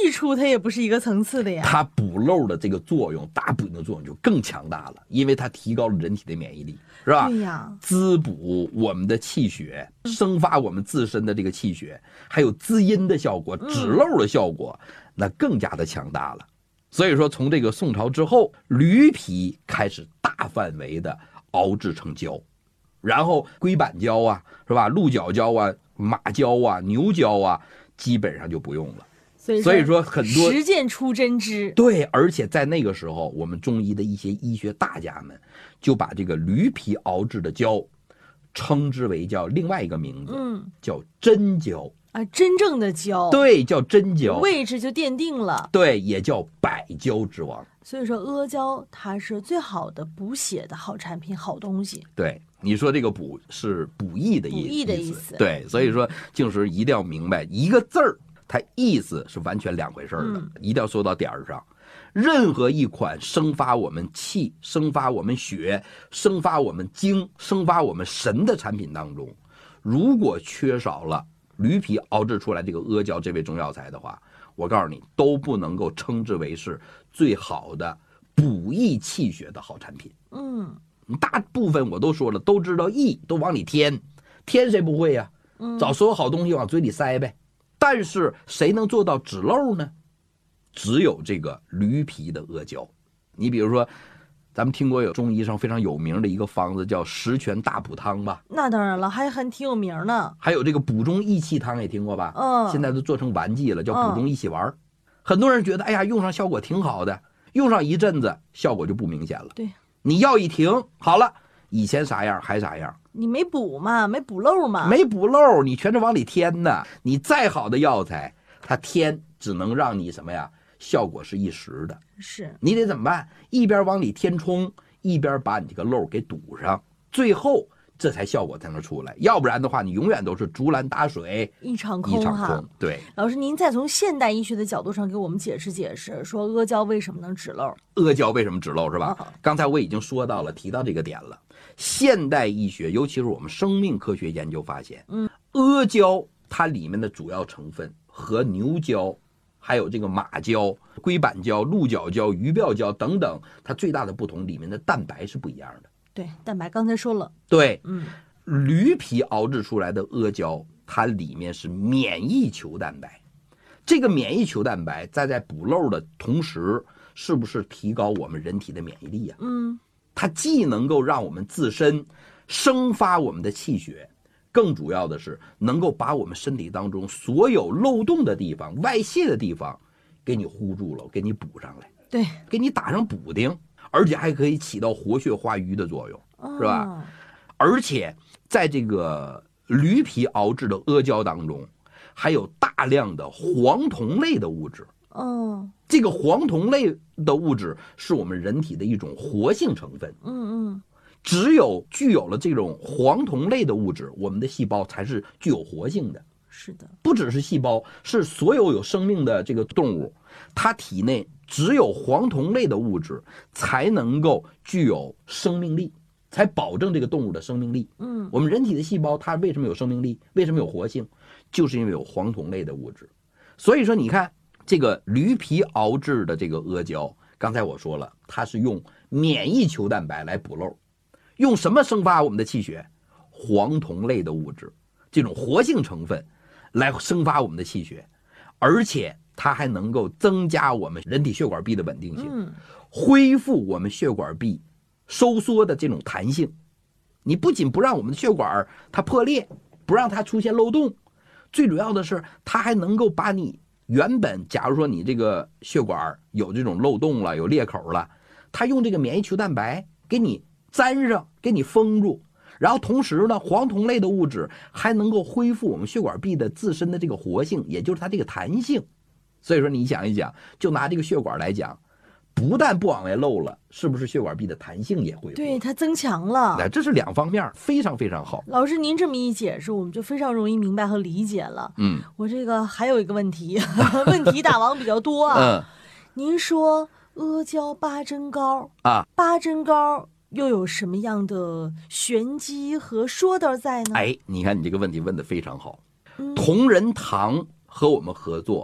益处它也不是一个层次的呀。 它补漏的这个作用，大补的作用就更强大了，因为它提高了人体的免疫力，是吧？ 对呀， 滋补我们的气血，生发我们自身的这个气血，还有滋阴的效果、止漏的效果，那更加的强大了。所以说，从这个宋朝之后，驴皮开始大范围的熬制成胶，然后龟板胶啊，是吧？鹿角胶啊、马胶啊、牛胶啊，基本上就不用了。所以说很多实践出真知。 对，而且在那个时候，我们中医的一些医学大家们就把这个驴皮熬制的胶称之为叫另外一个名字，叫真胶啊，真正的胶， 对，叫真胶， 位置就奠定了， 对，也叫百胶之王。 所以说阿胶它是最好的补血的好产品、好东西。 对，你说这个补是补益的意思，对，所以说静时一定要明白一个字儿，它意思是完全两回事的，一定要说到点儿上。任何一款生发我们气、生发我们血、生发我们精、生发我们神的产品当中，如果缺少了驴皮熬制出来这个阿胶这味中药材的话，我告诉你都不能够称之为是最好的补益气血的好产品。大部分我都说了，都知道益，都往里添谁不会呀？找所有好东西往嘴里塞呗。但是谁能做到止漏呢？只有这个驴皮的阿胶。你比如说，咱们听过有中医上非常有名的一个方子叫十全大补汤吧？ 那当然了，还很挺有名呢。 还有这个补中益气汤也听过吧？现在都做成丸剂了，叫补中益气丸。很多人觉得，哎呀，用上效果挺好的，用上一阵子效果就不明显了。 对， 你药一停，好了，以前啥样还啥样。 你没补嘛，没补漏嘛， 没补漏，你全是往里添的。你再好的药材，它添只能让你什么呀？效果是一时的， 是你得怎么办？一边往里填充，一边把你这个漏给堵上，最后这才效果才能出来。要不然的话，你永远都是竹篮打水一场空哈。 对， 老师，您再从现代医学的角度上给我们解释解释，说阿胶为什么能止漏？ 阿胶为什么止漏是吧？刚才我已经说到了，提到这个点了。现代医学，尤其是我们生命科学研究发现，阿胶它里面的主要成分和牛胶，还有这个马胶、龟板胶、鹿角胶、鱼鳔胶等等，它最大的不同，里面的蛋白是不一样的。 对，蛋白刚才说了。 对，驴皮熬制出来的阿胶，它里面是免疫球蛋白。这个免疫球蛋白在补漏的同时，是不是提高我们人体的免疫力呀？它既能够让我们自身生发我们的气血，更主要的是能够把我们身体当中所有漏洞的地方、外泄的地方给你糊住了，给你补上来， 对， 给你打上补丁，而且还可以起到活血化瘀的作用，是吧？而且在这个驴皮熬制的阿胶当中，还有大量的黄酮类的物质。这个黄酮类的物质是我们人体的一种活性成分。只有具有了这种黄酮类的物质，我们的细胞才是具有活性的。 是的， 不只是细胞，是所有有生命的这个动物，它体内只有黄酮类的物质才能够具有生命力，才保证这个动物的生命力。我们人体的细胞它为什么有生命力？为什么有活性？就是因为有黄酮类的物质。所以说你看这个驴皮熬制的这个阿胶，刚才我说了，它是用免疫球蛋白来补漏。用什么生发我们的气血？黄酮类的物质，这种活性成分来生发我们的气血，而且它还能够增加我们人体血管壁的稳定性，恢复我们血管壁收缩的这种弹性。你不仅不让我们的血管它破裂，不让它出现漏洞，最主要的是它还能够把你原本假如说你这个血管有这种漏洞了，有裂口了，它用这个免疫球蛋白给你粘上，给你封住，然后同时呢，黄酮类的物质还能够恢复我们血管壁的自身的这个活性，也就是它这个弹性。所以说你想一想，就拿这个血管来讲，不但不往外漏了，是不是血管壁的弹性也恢复？ 对，它增强了。 这是两方面，非常非常好。 老师您这么一解释，我们就非常容易明白和理解了。我这个还有一个问题，问题大王比较多啊。您说阿胶八珍膏啊，八珍膏又有什么样的玄机和说道在呢？ 你看你这个问题问得非常好。同仁堂和我们合作，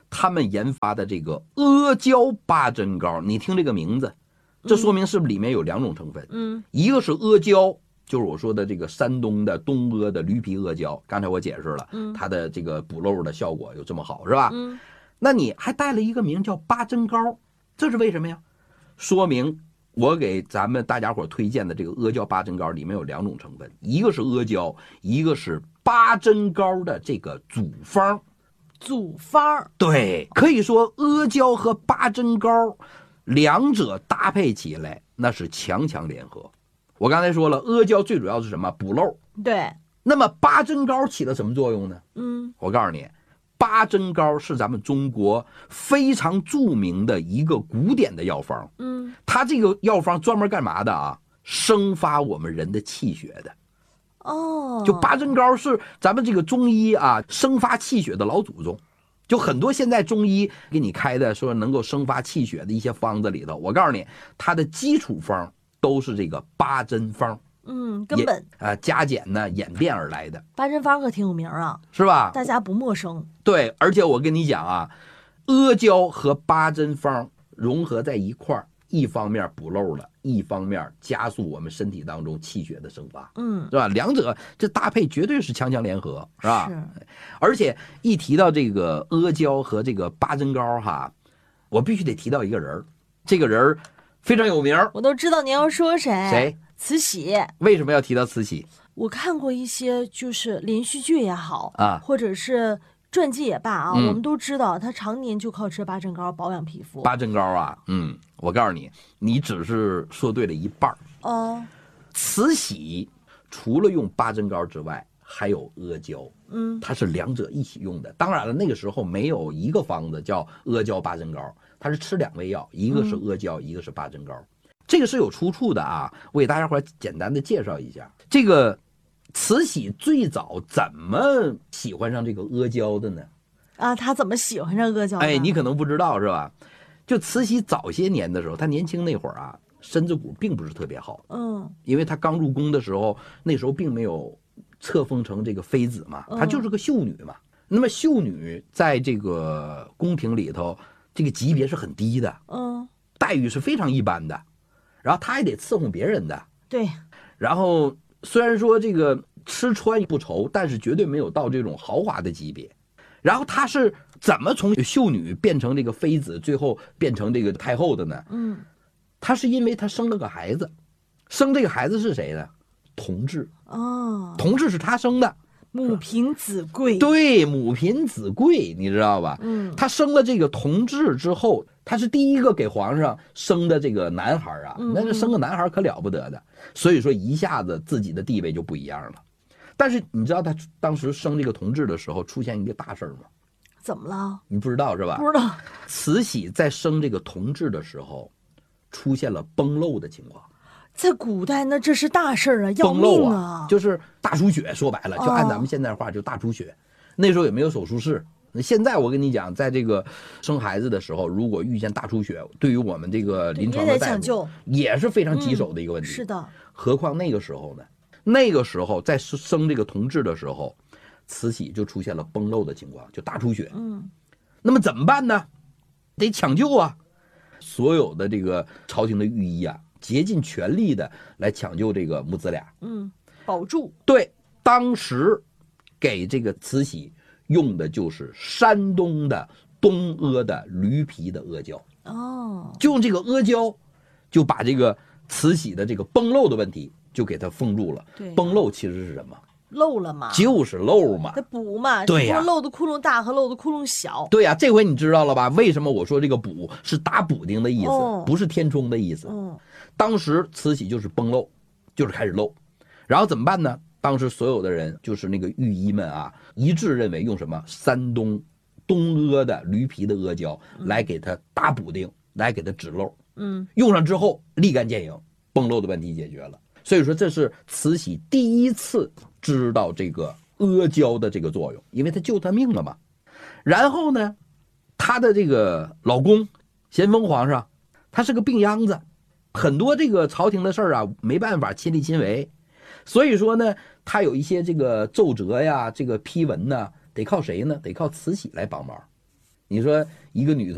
他们研发的这个阿胶八珍膏，你听这个名字，这说明是不是里面有2种成分？一个是阿胶，就是我说的这个山东的东阿的驴皮阿胶，刚才我解释了，它的这个补漏的效果有这么好，是吧？那你还带了一个名叫八珍膏，这是为什么呀？说明我给咱们大家伙推荐的这个阿胶八珍膏里面有2种成分，一个是阿胶，一个是八珍膏的这个组方。 组方， 对，可以说阿胶和八珍膏两者搭配起来那是强强联合。我刚才说了，阿胶最主要是什么？补漏。 对。 那么八珍膏起了什么作用呢？我告诉你，八珍膏是咱们中国非常著名的一个古典的药方。它这个药方专门干嘛的啊？生发我们人的气血的。就八珍膏是咱们这个中医啊生发气血的老祖宗。就很多现在中医给你开的说能够生发气血的一些方子里头，我告诉你，它的基础方都是这个八珍方。 根本加减呢演变而来的。 八珍方可挺有名啊， 是吧？ 大家不陌生。 对，而且我跟你讲啊，阿胶和八珍方融合在一块儿，一方面补漏了，一方面加速我们身体当中气血的生发，是吧？两者这搭配绝对是强强联合，是吧？是。而且一提到这个阿胶和这个八珍膏哈，我必须得提到一个人，这个人非常有名， 我都知道你要说谁。 谁？ 慈禧。 为什么要提到慈禧？ 我看过一些就是连续剧也好啊，或者是传记也罢啊，我们都知道他常年就靠吃八珍膏保养皮肤。 八珍膏啊，我告诉你，你只是说对了一半慈禧除了用八珍膏之外，还有阿胶，它是两者一起用的。当然了，那个时候没有一个方子叫阿胶八珍膏，它是吃2味药，一个是阿胶，一个是八珍膏。这个是有出处的啊，我给大家伙简单的介绍一下。这个慈禧最早怎么喜欢上这个阿胶的呢？ 她怎么喜欢上阿胶的？ 你可能不知道是吧？就慈禧早些年的时候，她年轻那会儿啊，身子骨并不是特别好，因为她刚入宫的时候，那时候并没有册封成这个妃子嘛，她就是个秀女嘛。那么秀女在这个宫廷里头，这个级别是很低的，待遇是非常一般的。然后他还得伺候别人的， 对。 然后虽然说这个吃穿不愁，但是绝对没有到这种豪华的级别。然后他是怎么从秀女变成这个妃子，最后变成这个太后的呢？他是因为他生了个孩子，生这个孩子是谁呢？同治。同治是他生的。 母凭子贵。 对，母凭子贵，你知道吧？他生了这个同治之后，他是第一个给皇上生的这个男孩啊，那这生个男孩可了不得的，所以说一下子自己的地位就不一样了。但是你知道他当时生这个同治的时候出现一个大事吗？ 怎么了？ 你不知道是吧？ 不知道。 慈禧在生这个同治的时候，出现了崩漏的情况。 在古代那这是大事啊，要命啊！ 就是大出血，说白了就按咱们现在话就大出血。那时候也没有手术室。现在我跟你讲，在这个生孩子的时候，如果遇见大出血，对于我们这个临床的大夫也是非常棘手的一个问题。 是的。 何况那个时候呢？那个时候在生这个同治的时候，慈禧就出现了崩漏的情况，就大出血。那么怎么办呢？得抢救啊！所有的这个朝廷的御医啊，竭尽全力的来抢救这个母子俩， 保住。 对，当时给这个慈禧用的就是山东的东阿的驴皮的阿胶，就用这个阿胶，就把这个慈禧的这个崩漏的问题就给它封住了。 对， 崩漏其实是什么？ 漏了嘛， 就是漏嘛， 它补嘛。 对呀， 漏的窟窿大和漏的窟窿小。 对呀，这回你知道了吧？为什么我说这个补是打补丁的意思，不是填充的意思。当时慈禧就是崩漏，就是开始漏，然后怎么办呢？当时所有的人就是那个御医们啊，一致认为用什么山东东阿的驴皮的阿胶来给它打补丁，来给它止漏。用上之后立竿见影，崩漏的问题解决了。所以说这是慈禧第一次知道这个阿胶的这个作用，因为他救他命了嘛。然后呢，他的这个老公咸丰皇上，他是个病秧子，很多这个朝廷的事儿啊没办法亲力亲为，所以说呢，他有一些这个奏折呀，这个批文呢，得靠谁呢？得靠慈禧来帮忙。 你说一个女